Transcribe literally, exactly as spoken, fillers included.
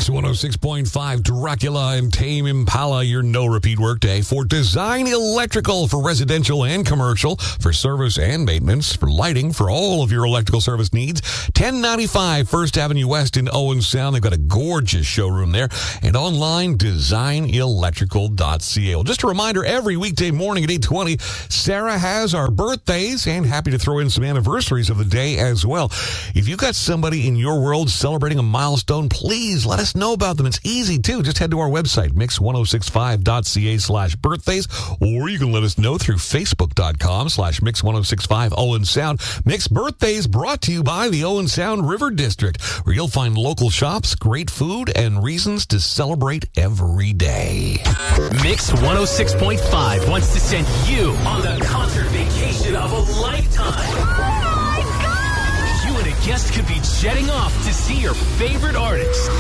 one oh six point five, Dracula and Tame Impala, your no-repeat workday for Design Electrical for residential and commercial, for service and maintenance, for lighting, for all of your electrical service needs. ten ninety-five First Avenue West in Owen Sound. They've got a gorgeous showroom there. And online, design electrical dot c a. Well, just a reminder, every weekday morning at eight twenty, Sarah has our birthdays, and happy to throw in some anniversaries of the day as well. If you've got somebody in your world celebrating a milestone, please let us know about them. It's easy, too. Just head to our website, mix ten sixty-five dot c a slash birthdays, or you can let us know through facebook.com slash mix ten sixty-five Owen Sound. Mix Birthdays brought to you by the Owen Sound River District, where you'll find local shops, great food, and reasons to celebrate every day. Mix one oh six point five wants to send you on the concert vacation of a lifetime. You and a guest could be jetting off to see your favorite artist.